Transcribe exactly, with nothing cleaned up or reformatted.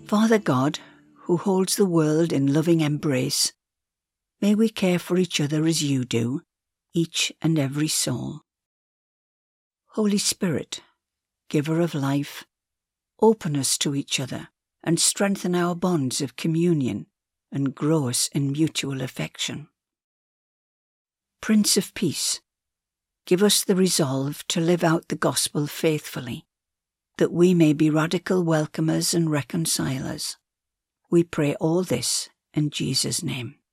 Father God, who holds the world in loving embrace, may we care for each other as you do, each and every soul. Holy Spirit, giver of life, open us to each other and strengthen our bonds of communion and grow us in mutual affection. Prince of Peace, give us the resolve to live out the gospel faithfully, that we may be radical welcomers and reconcilers. We pray all this in Jesus' name.